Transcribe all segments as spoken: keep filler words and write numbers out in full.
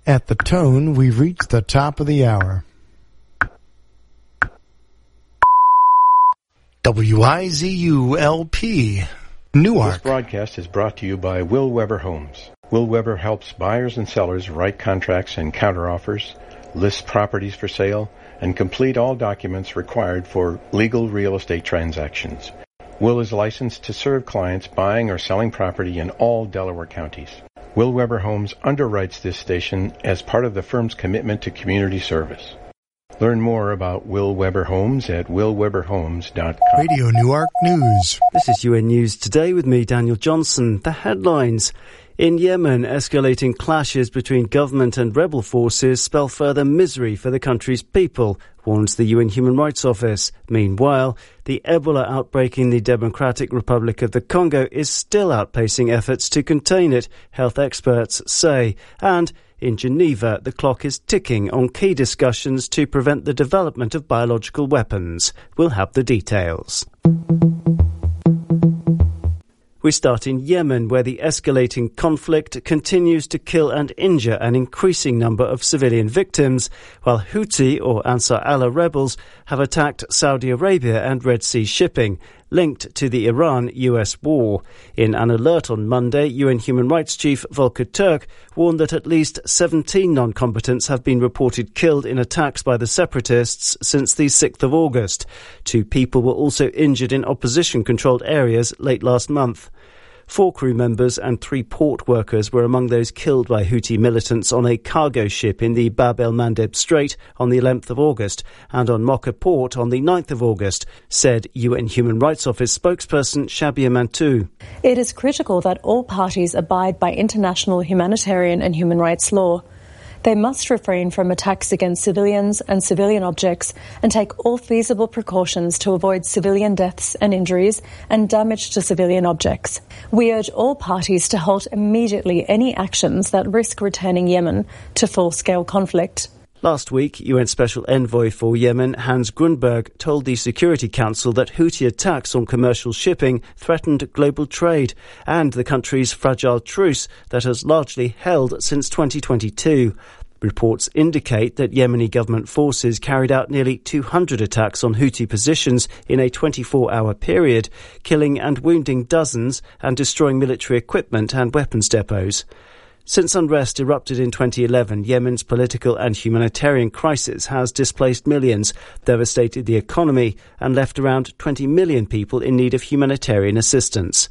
At the tone, we've reached the top of the hour. W I Z U L P, Newark. This broadcast is brought to you by Will Weber Homes. Will Weber helps buyers and sellers write contracts and counteroffers, list properties for sale, and complete all documents required for legal real estate transactions. Will is licensed to serve clients buying or selling property in all Delaware counties. Will Weber Homes underwrites this station as part of the firm's commitment to community service. Learn more about Will Weber Homes at will weber homes dot com. Radio Newark News. This is U N News Today with me, Daniel Johnson. The headlines. In Yemen, escalating clashes between government and rebel forces spell further misery for the country's people, warns the U N Human Rights Office. Meanwhile, the Ebola outbreak in the Democratic Republic of the Congo is still outpacing efforts to contain it, health experts say. And in Geneva, the clock is ticking on key discussions to prevent the development of biological weapons. We'll have the details. We start in Yemen, where the escalating conflict continues to kill and injure an increasing number of civilian victims, while Houthi or Ansar Allah rebels have attacked Saudi Arabia and Red Sea shipping, linked to the Iran-U S war. In an alert on Monday, U N Human Rights Chief Volker Turk warned that at least seventeen non-combatants have been reported killed in attacks by the separatists since the sixth of August. Two people were also injured in opposition-controlled areas late last month. Four crew members and three port workers were among those killed by Houthi militants on a cargo ship in the Bab el-Mandeb Strait on the eleventh of August and on Mocha Port on the ninth of August, said U N Human Rights Office spokesperson Shabia Mantou. It is critical that all parties abide by international humanitarian and human rights law. They must refrain from attacks against civilians and civilian objects and take all feasible precautions to avoid civilian deaths and injuries and damage to civilian objects. We urge all parties to halt immediately any actions that risk returning Yemen to full-scale conflict. Last week, U N Special Envoy for Yemen, Hans Grundberg, told the Security Council that Houthi attacks on commercial shipping threatened global trade and the country's fragile truce that has largely held since twenty twenty-two. Reports indicate that Yemeni government forces carried out nearly two hundred attacks on Houthi positions in a twenty-four hour period, killing and wounding dozens and destroying military equipment and weapons depots. Since unrest erupted in twenty eleven, Yemen's political and humanitarian crisis has displaced millions, devastated the economy, and left around twenty million people in need of humanitarian assistance.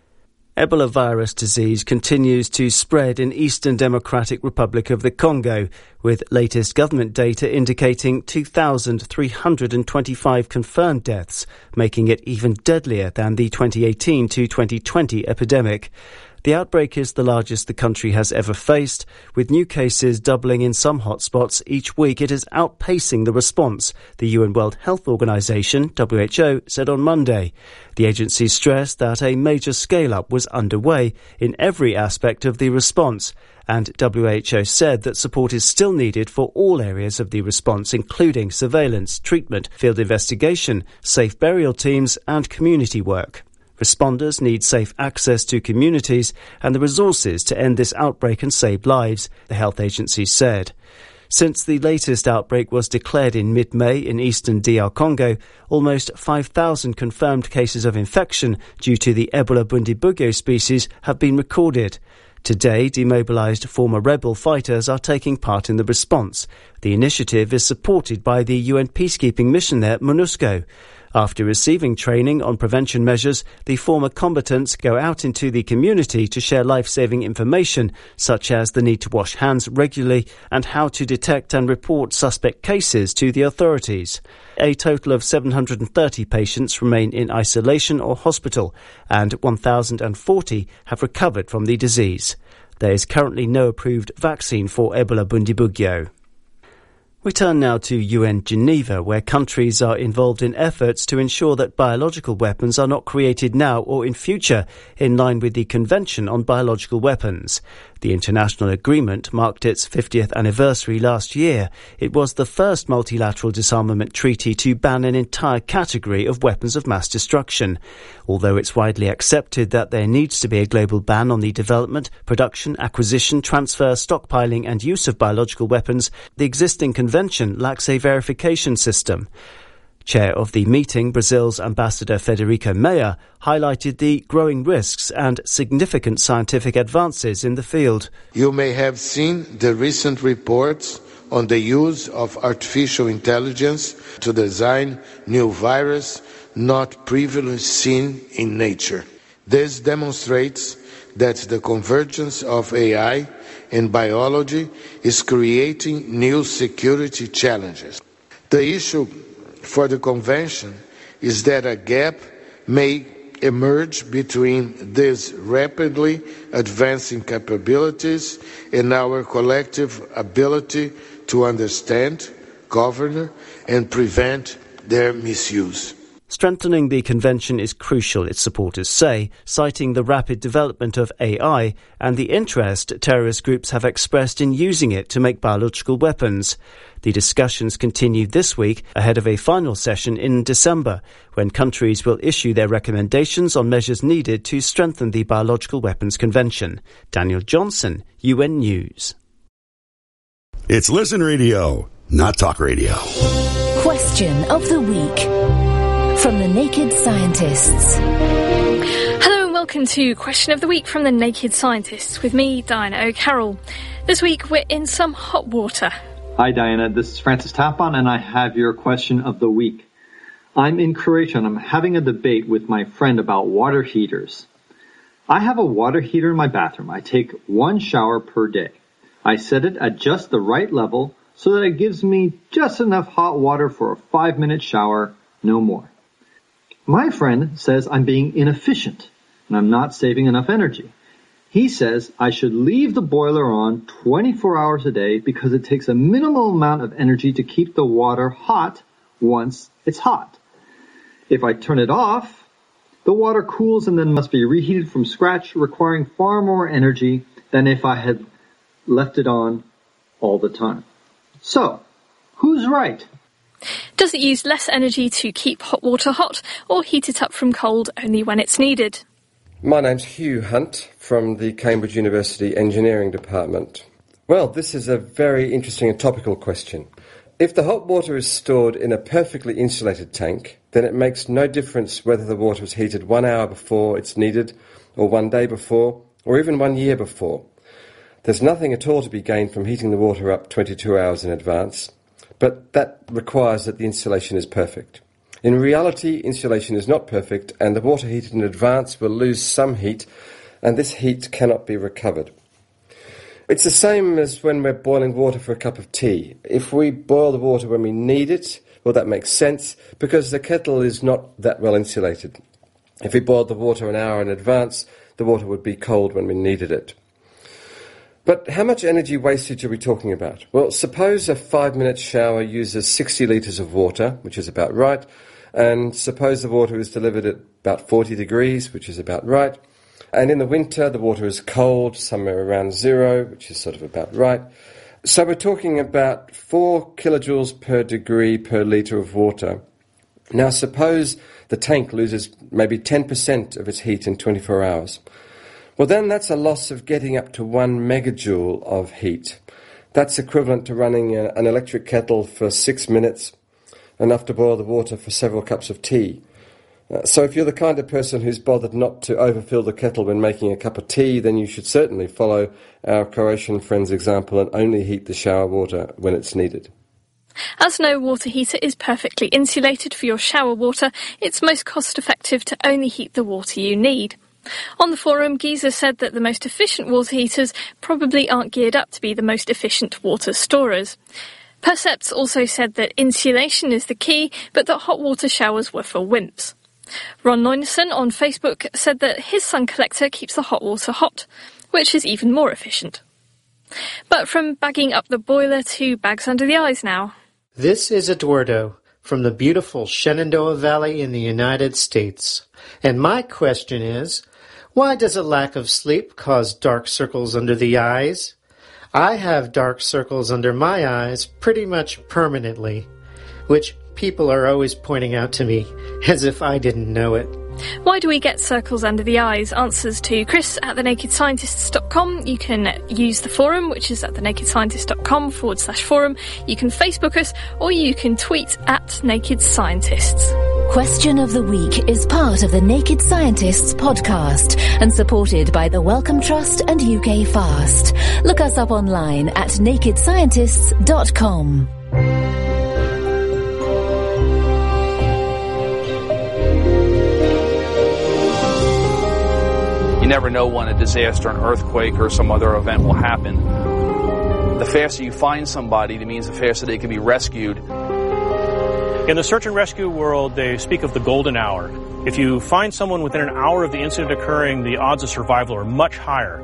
Ebola virus disease continues to spread in Eastern Democratic Republic of the Congo, with latest government data indicating two thousand three hundred twenty-five confirmed deaths, making it even deadlier than the twenty eighteen to twenty twenty epidemic. The outbreak is the largest the country has ever faced. With new cases doubling in some hotspots each week, it is outpacing the response, the U N World Health Organization, W H O, said on Monday. The agency stressed that a major scale-up was underway in every aspect of the response, and W H O said that support is still needed for all areas of the response, including surveillance, treatment, field investigation, safe burial teams, and community work. Responders need safe access to communities and the resources to end this outbreak and save lives, the health agency said. Since the latest outbreak was declared in mid-May in eastern D R Congo, almost five thousand confirmed cases of infection due to the Ebola Bundibugyo species have been recorded. Today, demobilized former rebel fighters are taking part in the response. The initiative is supported by the U N peacekeeping mission there, MONUSCO. After receiving training on prevention measures, the former combatants go out into the community to share life-saving information, such as the need to wash hands regularly and how to detect and report suspect cases to the authorities. A total of seven hundred thirty patients remain in isolation or hospital, and one thousand forty have recovered from the disease. There is currently no approved vaccine for Ebola Bundibugyo. We turn now to U N Geneva, where countries are involved in efforts to ensure that biological weapons are not created now or in future, in line with the Convention on Biological Weapons. The international agreement marked its fiftieth anniversary last year. It was the first multilateral disarmament treaty to ban an entire category of weapons of mass destruction. Although it's widely accepted that there needs to be a global ban on the development, production, acquisition, transfer, stockpiling and use of biological weapons, the existing convention lacks a verification system. Chair of the meeting, Brazil's Ambassador Federico Meyer, highlighted the growing risks and significant scientific advances in the field. You may have seen the recent reports on the use of artificial intelligence to design new viruses not previously seen in nature. This demonstrates that the convergence of A I and biology is creating new security challenges. The issue for the Convention is that a gap may emerge between these rapidly advancing capabilities and our collective ability to understand, govern, and prevent their misuse. Strengthening the convention is crucial, its supporters say, citing the rapid development of A I and the interest terrorist groups have expressed in using it to make biological weapons. The discussions continued this week ahead of a final session in December, when countries will issue their recommendations on measures needed to strengthen the Biological Weapons Convention. Daniel Johnson, U N News. It's Listen Radio, not Talk Radio. Question of the week from the Naked Scientists. Hello and welcome to Question of the Week from the Naked Scientists with me, Diana O'Carroll. This week we're in some hot water. Hi Diana, this is Francis Tapon and I have your question of the week. I'm in Croatia and I'm having a debate with my friend about water heaters. I have a water heater in my bathroom. I take one shower per day. I set it at just the right level so that it gives me just enough hot water for a five minute shower, no more. My friend says I'm being inefficient and I'm not saving enough energy. He says I should leave the boiler on twenty-four hours a day because it takes a minimal amount of energy to keep the water hot once it's hot. If I turn it off, the water cools and then must be reheated from scratch, requiring far more energy than if I had left it on all the time. So, who's right? Does it use less energy to keep hot water hot or heat it up from cold only when it's needed? My name's Hugh Hunt from the Cambridge University Engineering Department. Well, this is a very interesting and topical question. If the hot water is stored in a perfectly insulated tank, then it makes no difference whether the water is heated one hour before it's needed, or one day before, or even one year before. There's nothing at all to be gained from heating the water up twenty-two hours in advance, but that requires that the insulation is perfect. In reality, insulation is not perfect, and the water heated in advance will lose some heat, and this heat cannot be recovered. It's the same as when we're boiling water for a cup of tea. If we boil the water when we need it, well, that makes sense, because the kettle is not that well insulated. If we boiled the water an hour in advance, the water would be cold when we needed it. But how much energy wastage are we talking about? Well, suppose a five-minute shower uses sixty litres of water, which is about right, and suppose the water is delivered at about forty degrees, which is about right, and in the winter the water is cold, somewhere around zero, which is sort of about right. So we're talking about four kilojoules per degree per litre of water. Now suppose the tank loses maybe ten percent of its heat in twenty-four hours. Well, then that's a loss of getting up to one megajoule of heat. That's equivalent to running a, an electric kettle for six minutes, enough to boil the water for several cups of tea. Uh, so if you're the kind of person who's bothered not to overfill the kettle when making a cup of tea, then you should certainly follow our Croatian friend's example and only heat the shower water when it's needed. As no water heater is perfectly insulated for your shower water, it's most cost-effective to only heat the water you need. On the forum, Giza said that the most efficient water heaters probably aren't geared up to be the most efficient water storers. Percepts also said that insulation is the key, but that hot water showers were for wimps. Ron Neunesen on Facebook said that his sun collector keeps the hot water hot, which is even more efficient. But from bagging up the boiler to bags under the eyes now. This is Eduardo from the beautiful Shenandoah Valley in the United States. And my question is, why does a lack of sleep cause dark circles under the eyes? I have dark circles under my eyes pretty much permanently, which people are always pointing out to me as if I didn't know it. Why do we get circles under the eyes? Answers to Chris at the naked scientists dot com. You can use the forum, which is at the naked scientists dot com forward slash forum. You can Facebook us, or you can tweet at Naked Scientists. Question of the Week is part of the Naked Scientists podcast and supported by the Wellcome Trust and U K Fast. Look us up online at naked scientists dot com. You never know when a disaster, an earthquake, or some other event will happen. The faster you find somebody, it means the faster they can be rescued. In the search and rescue world, they speak of the golden hour. If you find someone within an hour of the incident occurring, the odds of survival are much higher.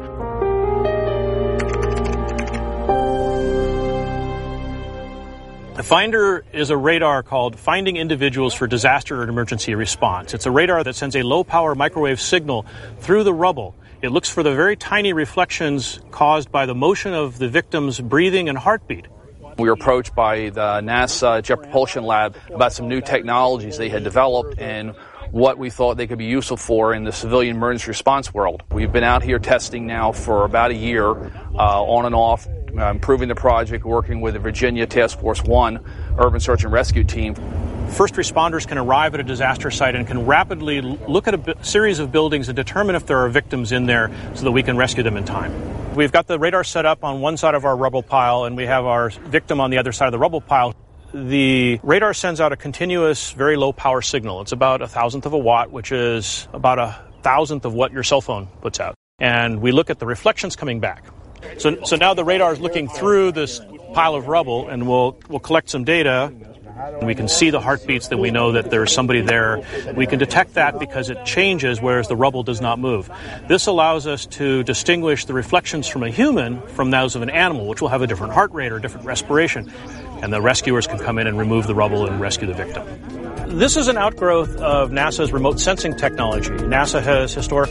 The Finder is a radar called Finding Individuals for Disaster and Emergency Response. It's a radar that sends a low-power microwave signal through the rubble. It looks for the very tiny reflections caused by the motion of the victim's breathing and heartbeat. We were approached by the NASA Jet Propulsion Lab about some new technologies they had developed and what we thought they could be useful for in the civilian emergency response world. We've been out here testing now for about a year, uh, on and off, uh, improving the project, working with the Virginia Task Force One Urban Search and Rescue Team. First responders can arrive at a disaster site and can rapidly look at a b- series of buildings and determine if there are victims in there so that we can rescue them in time. We've got the radar set up on one side of our rubble pile, and we have our victim on the other side of the rubble pile. The radar sends out a continuous, very low-power signal. It's about a thousandth of a watt, which is about a thousandth of what your cell phone puts out. And we look at the reflections coming back. So, so now the radar is looking through this pile of rubble, and we'll we'll collect some data. We can see the heartbeats, then we know that there's somebody there. We can detect that because it changes, whereas the rubble does not move. This allows us to distinguish the reflections from a human from those of an animal, which will have a different heart rate or a different respiration. And the rescuers can come in and remove the rubble and rescue the victim. This is an outgrowth of NASA's remote sensing technology. NASA has historically